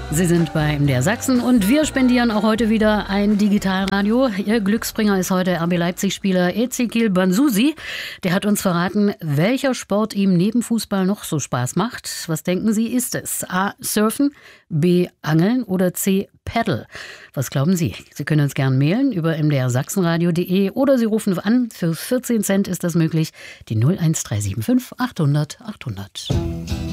Sie sind bei MDR Sachsen und wir spendieren auch heute wieder ein Digitalradio. Ihr Glücksbringer ist heute RB Leipzig-Spieler Ezequiel Banzusi. Der hat uns verraten, welcher Sport ihm neben Fußball noch so Spaß macht. Was denken Sie, ist es? A. Surfen, B. Angeln oder C. Paddle? Was glauben Sie? Sie können uns gern mailen über mdrsachsenradio.de oder Sie rufen an. Für 14 Cent ist das möglich. Die 01375 800 800.